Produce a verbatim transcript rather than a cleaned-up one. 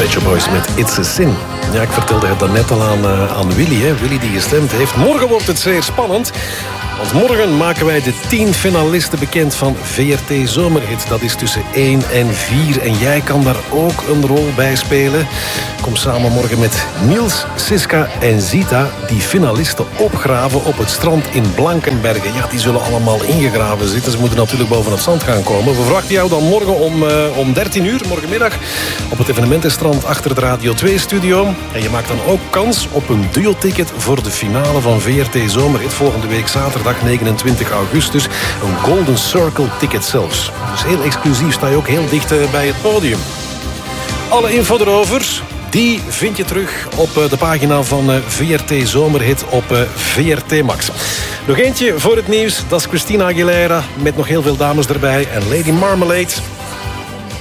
Pet Shop Boys met It's a Sin. Ja, ik vertelde het daarnet al aan, uh, aan Willy, hè. Willy die gestemd heeft. Morgen wordt het zeer spannend. Want morgen maken wij de tien finalisten bekend van V R T Zomerhit. Dat is tussen één en vier. En jij kan daar ook een rol bij spelen. Kom samen morgen met Niels, Siska en Zita die finalisten opgraven op het strand in Blankenbergen. Ja, die zullen allemaal ingegraven zitten. Ze moeten natuurlijk boven het zand gaan komen. We verwachten jou dan morgen om, uh, om dertien uur, morgenmiddag, op het evenementenstrand achter de Radio twee-studio. En je maakt dan ook kans op een duo-ticket voor de finale van V R T Zomerhit volgende week zaterdag negenentwintig augustus. Een Golden Circle ticket zelfs. Dus heel exclusief, sta je ook heel dicht uh, bij het podium. Alle info erover, die vind je terug op de pagina van V R T Zomerhit op V R T Max. Nog eentje voor het nieuws, dat is Christina Aguilera met nog heel veel dames erbij en Lady Marmalade.